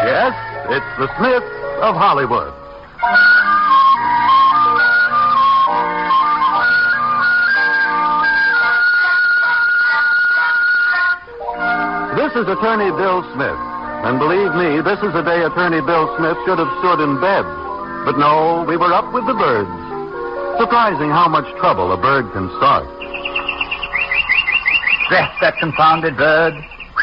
Yes, it's the Smiths of Hollywood. This is Attorney Bill Smith. And believe me, this is the day Attorney Bill Smith should have stood in bed. But no, we were up with the birds. Surprising how much trouble a bird can start. Drat that confounded bird.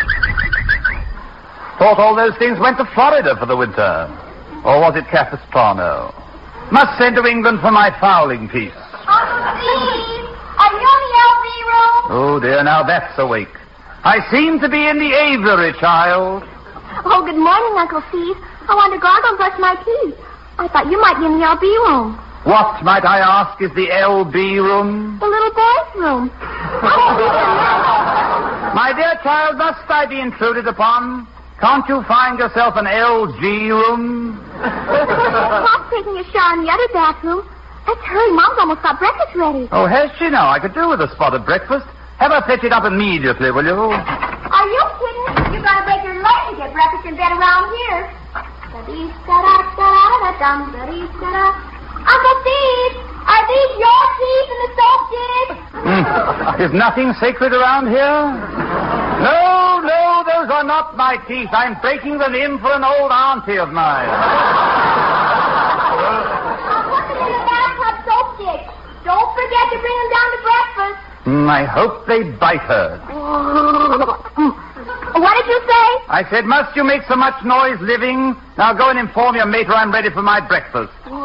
Thought all those things went to Florida for the winter. Or was it Capistrano? Must send to England for my fowling piece. Uncle Steve, are you in the LV room? Oh, dear, now that's awake. I seem to be in the aviary, child. Oh, good morning, Uncle Steve. I want to gargle and brush my teeth. I thought you might be in the LB room. What, might I ask, is the LB room? The little boy's room. My dear child, must I be intruded upon? Can't you find yourself an LG room? Pop's taking a shower in the other bathroom. Let's hurry. Mom's almost got breakfast ready. Oh, has she now? I could do with a spot of breakfast. Have her fetch it up immediately, will you? Are you kidding? You've got to break your leg to get breakfast in bed around here. Uncle Steve, are these your teeth in the soap dish? Is nothing sacred around here? No, those are not my teeth. I'm breaking them in for an old auntie of mine. I'll put them in the bathtub soap dish. Don't forget to bring them down to breakfast. I hope they bite her. What did you say? I said, must you make so much noise living? Now go and inform your mater I'm ready for my breakfast.